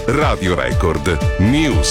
Radio Record News.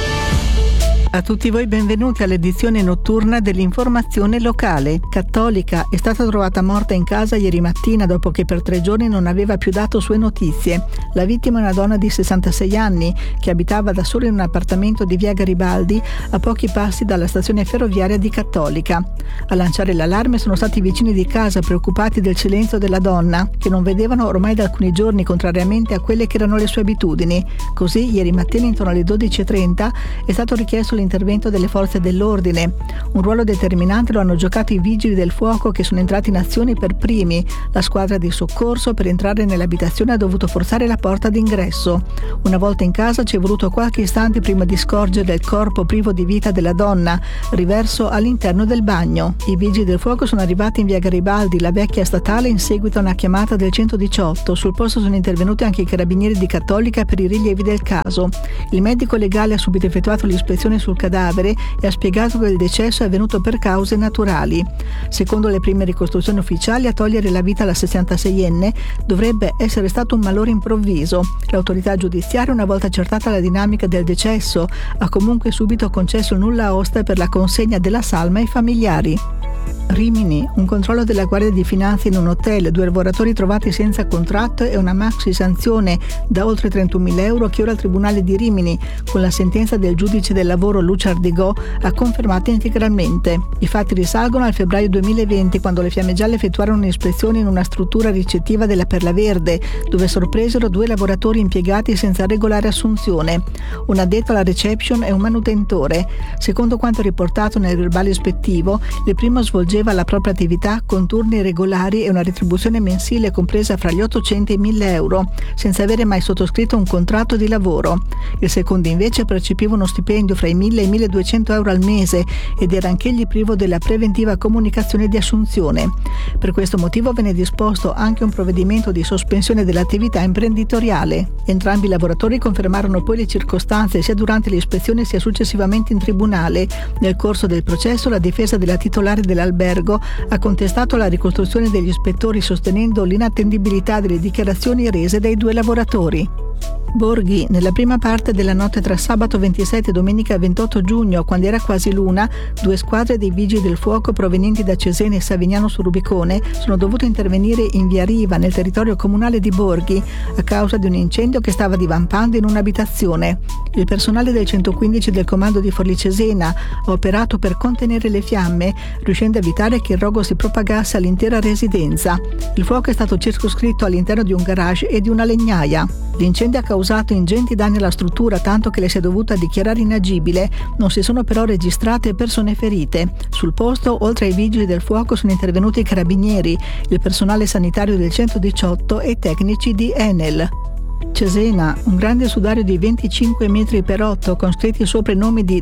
A tutti voi benvenuti all'edizione notturna dell'informazione locale. Cattolica è stata trovata morta in casa ieri mattina dopo che per 3 giorni non aveva più dato sue notizie. La vittima è una donna di 66 anni che abitava da sola in un appartamento di via Garibaldi a pochi passi dalla stazione ferroviaria di Cattolica. A lanciare l'allarme sono stati i vicini di casa, preoccupati del silenzio della donna, che non vedevano ormai da alcuni giorni, contrariamente a quelle che erano le sue abitudini. Così ieri mattina intorno alle 12:30 è stato richiesto l'intervento delle forze dell'ordine. Un ruolo determinante lo hanno giocato i vigili del fuoco, che sono entrati in azione per primi. La squadra di soccorso per entrare nell'abitazione ha dovuto forzare la porta d'ingresso. Una volta in casa ci è voluto qualche istante prima di scorgere il corpo privo di vita della donna, riverso all'interno del bagno. I vigili del fuoco sono arrivati in via Garibaldi, la vecchia statale, in seguito a una chiamata del 118. Sul posto sono intervenuti anche i carabinieri di Cattolica per i rilievi del caso. Il medico legale ha subito effettuato l'ispezione sul cadavere e ha spiegato che il decesso è avvenuto per cause naturali. Secondo le prime ricostruzioni ufficiali, a togliere la vita alla 66enne dovrebbe essere stato un malore improvviso. L'autorità giudiziaria, una volta accertata la dinamica del decesso, ha comunque subito concesso il nulla osta per la consegna della salma ai familiari. Rimini, un controllo della Guardia di Finanza in un hotel, 2 lavoratori trovati senza contratto e una maxi sanzione da oltre 31.000 euro che ora il Tribunale di Rimini, con la sentenza del giudice del lavoro Lucia Ardigò, ha confermato integralmente. I fatti risalgono al febbraio 2020, quando le Fiamme Gialle effettuarono un'ispezione in una struttura ricettiva della Perla Verde, dove sorpresero 2 lavoratori impiegati senza regolare assunzione. Un addetto alla reception e un manutentore. Secondo quanto riportato nel verbale ispettivo, il primo svolgeva la propria attività con turni regolari e una retribuzione mensile compresa fra gli 800 e i 1.000 euro, senza avere mai sottoscritto un contratto di lavoro. Il secondo invece percepiva uno stipendio fra i 1.000 e i 1.200 euro al mese ed era anch'egli privo della preventiva comunicazione di assunzione. Per questo motivo venne disposto anche un provvedimento di sospensione dell'attività imprenditoriale. Entrambi i lavoratori confermarono poi le circostanze sia durante l'ispezione sia successivamente in tribunale. Nel corso del processo la difesa della titolare dell'albergo ha contestato la ricostruzione degli ispettori, sostenendo l'inattendibilità delle dichiarazioni rese dai 2 lavoratori. Borghi, nella prima parte della notte tra sabato 27 e domenica 28 giugno, quando era quasi l'una, 2 squadre dei vigili del fuoco provenienti da Cesena e Savignano sul Rubicone sono dovute intervenire in via Riva, nel territorio comunale di Borghi, a causa di un incendio che stava divampando in un'abitazione. Il personale del 115 del comando di Forlì Cesena ha operato per contenere le fiamme, riuscendo a evitare che il rogo si propagasse all'intera residenza. Il fuoco è stato circoscritto all'interno di un garage e di una legnaia. L'incendio ha causato ingenti danni alla struttura, tanto che le si è dovuta dichiarare inagibile. Non si sono però registrate persone ferite. Sul posto, oltre ai vigili del fuoco, sono intervenuti i carabinieri, il personale sanitario del 118 e i tecnici di Enel. Cesena, un grande sudario di 25 metri per 8 con scritti sopra i nomi di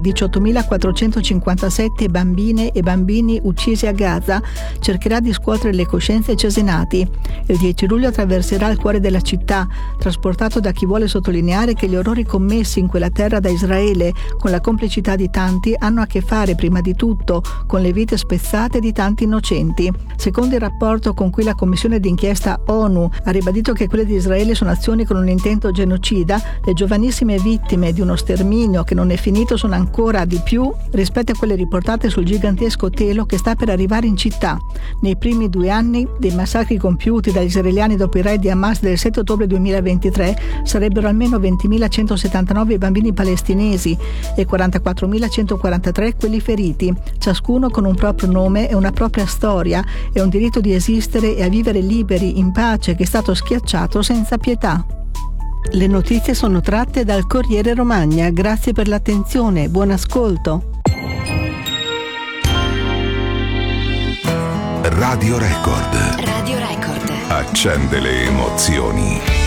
18.457 bambine e bambini uccisi a Gaza, cercherà di scuotere le coscienze cesenati. Il 10 luglio attraverserà il cuore della città, trasportato da chi vuole sottolineare che gli orrori commessi in quella terra da Israele, con la complicità di tanti, hanno a che fare prima di tutto con le vite spezzate di tanti innocenti. Secondo il rapporto con cui la commissione d'inchiesta ONU ha ribadito che quelle di Israele sono azioni con un intento genocida, le giovanissime vittime di uno sterminio che non è finito sono ancora di più rispetto a quelle riportate sul gigantesco telo che sta per arrivare in città. Nei primi 2 anni dei massacri compiuti dagli israeliani dopo i raid di Hamas del 7 ottobre 2023 sarebbero almeno 20.179 bambini palestinesi e 44.143 quelli feriti, ciascuno con un proprio nome e una propria storia e un diritto di esistere e a vivere liberi in pace che è stato schiacciato senza pietà. Le notizie sono tratte dal Corriere Romagna. Grazie per l'attenzione, buon ascolto. Radio Record. Radio Record. Accende le emozioni.